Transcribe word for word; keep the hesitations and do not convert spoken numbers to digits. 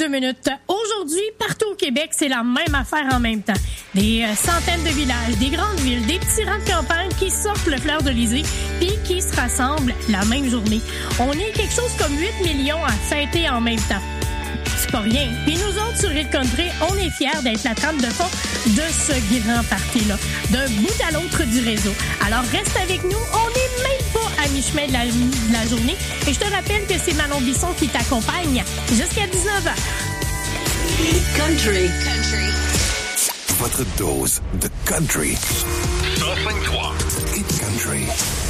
deux minutes. Aujourd'hui, partout au Québec, c'est la même affaire en même temps. Des euh, centaines de villages, des grandes villes, des petits rangs de campagne qui sortent le fleur-de-lysée puis qui se rassemblent la même journée. On est quelque chose comme huit millions à fêter en même temps. C'est pas rien. Puis nous autres, sur Hit Country, on est fiers d'être la trame de fond de ce grand party-là, d'un bout à l'autre du réseau. Alors reste avec nous, on n'est même pas à mi-chemin de la, de la journée. Et je te rappelle que c'est Manon Bisson qui t'accompagne jusqu'à dix-neuf heures. Hit Country. Country. Votre dose de country. cent cinq trois. Hit Country.